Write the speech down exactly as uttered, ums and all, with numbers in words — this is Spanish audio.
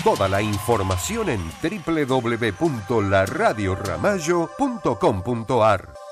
Toda la información en doble u doble u doble u punto la radio ramallo punto com punto a r.